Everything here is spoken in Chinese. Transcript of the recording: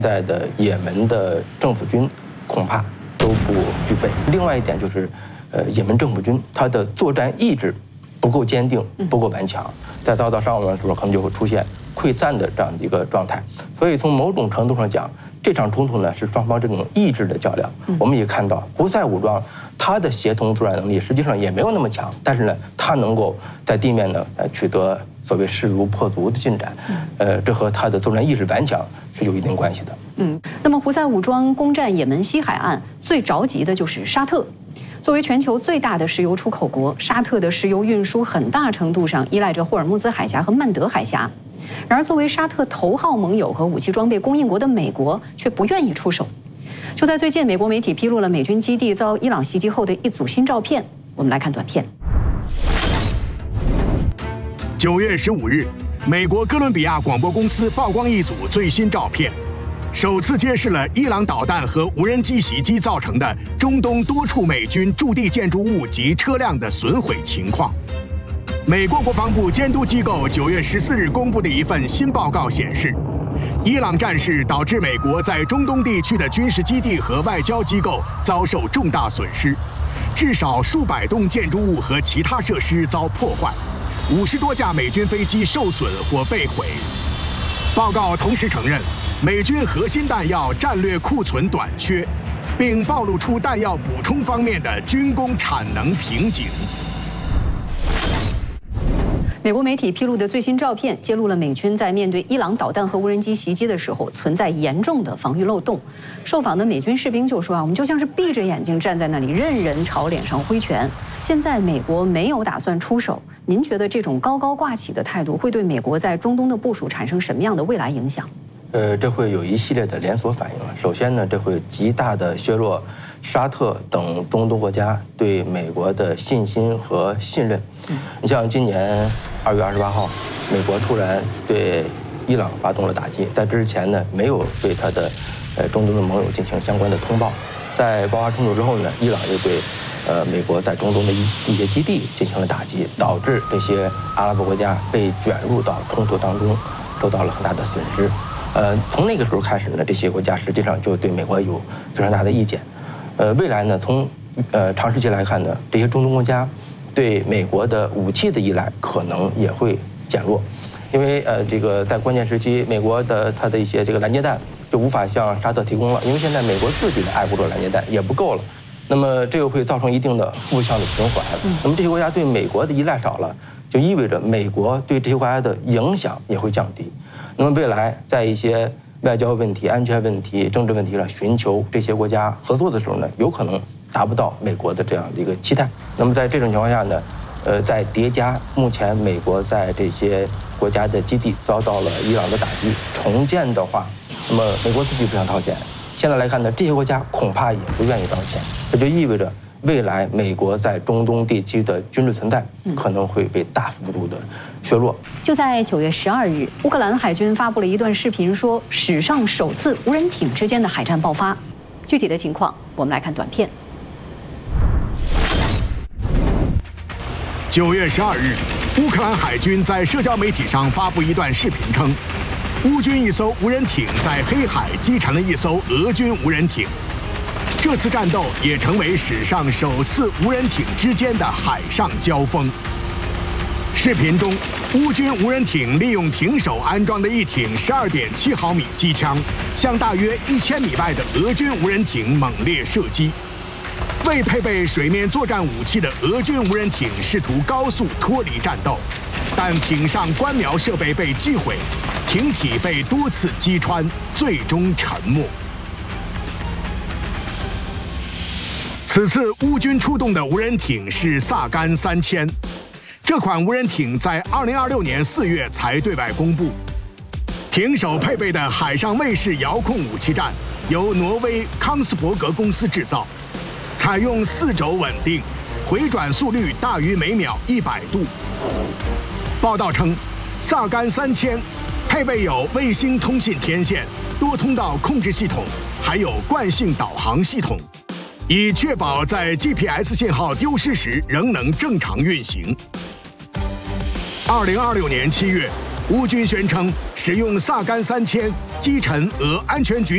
在的也门的政府军恐怕都不具备。另外一点就是，也门政府军它的作战意志不够坚定，不够顽强，在遭到伤亡的时候，可能就会出现溃散的这样的一个状态。所以从某种程度上讲，这场冲突呢是双方这种意志的较量。我们也看到胡塞武装它的协同作战能力实际上也没有那么强，但是呢，它能够在地面呢取得所谓势如破竹的进展。这和它的作战意识顽强是有一定关系的。 那么胡塞武装攻占也门西海岸，最着急的就是沙特。作为全球最大的石油出口国，沙特的石油运输很大程度上依赖着霍尔木兹海峡和曼德海峡。然而，作为沙特头号盟友和武器装备供应国的美国却不愿意出手。就在最近，美国媒体披露了美军基地遭伊朗袭击后的一组新照片。我们来看短片。 9月15日，美国哥伦比亚广播公司曝光一组最新照片，首次揭示了伊朗导弹和无人机袭击造成的中东多处美军驻地建筑物及车辆的损毁情况。美国国防部监督机构9月14日公布的一份新报告显示，伊朗战事导致美国在中东地区的军事基地和外交机构遭受重大损失，至少数百栋建筑物和其他设施遭破坏，50多架美军飞机受损或被毁。报告同时承认，美军核心弹药战略库存短缺，并暴露出弹药补充方面的军工产能瓶颈。 美国媒体披露的最新照片揭露了美军在面对伊朗导弹和无人机袭击的时候存在严重的防御漏洞。受访的美军士兵就说我们就像是闭着眼睛站在那里，任人朝脸上挥拳。现在美国没有打算出手，您觉得这种高高挂起的态度会对美国在中东的部署产生什么样的未来影响？ 这会有一系列的连锁反应。首先呢，这会极大的削弱沙特等中东国家对美国的信心和信任。你像今年2月28号，美国突然对伊朗发动了打击，在这之前呢，没有对他的中东的盟友进行相关的通报。在爆发冲突之后呢，伊朗又对美国在中东的一些基地进行了打击，导致这些阿拉伯国家被卷入到冲突当中，受到了很大的损失。从那个时候开始呢，这些国家实际上就对美国有非常大的意见。未来呢，从长时期来看呢，这些中东国家对美国的武器的依赖可能也会减弱，因为这个在关键时期，美国的它的一些这个拦截弹就无法向沙特提供了，因为现在美国自己的爱国者拦截弹也不够了。那么这个会造成一定的负向的循环。那么这些国家对美国的依赖少了，就意味着美国对这些国家的影响也会降低。那么未来在一些外交问题、安全问题、政治问题上寻求这些国家合作的时候呢，有可能达不到美国的这样的一个期待。那么在这种情况下呢，在叠加目前美国在这些国家的基地遭到了伊朗的打击，重建的话，那么美国自己不想掏钱。现在来看呢，这些国家恐怕也不愿意掏钱，这就意味着未来美国在中东地区的军事存在可能会被大幅度的削弱。 就在9月12日，乌克兰海军发布了一段视频，说史上首次无人艇之间的海战爆发。具体的情况，我们来看短片。 9月12日，乌克兰海军在社交媒体上发布一段视频称，乌军一艘无人艇在黑海击沉了一艘俄军无人艇。这次战斗也成为史上首次无人艇之间的海上交锋。视频中，乌军无人艇利用艇首安装的一挺12.7毫米机枪，向大约1000米外的俄军无人艇猛烈射击。未配备水面作战武器的俄军无人艇试图高速脱离战斗，但艇上观瞄设备被击毁，艇体被多次击穿，最终沉没。此次乌军出动的无人艇是萨甘3000，这款无人艇在2026年4月才对外公布。艇首配备的海上卫士遥控武器站由挪威康斯伯格公司制造，采用4轴稳定，回转速率大于每秒100度。报道称，萨甘3000配备有卫星通信天线、多通道控制系统，还有惯性导航系统，以确保在 GPS 信号丢失时仍能正常运行。2026年7月，乌军宣称使用萨甘3000击沉俄安全局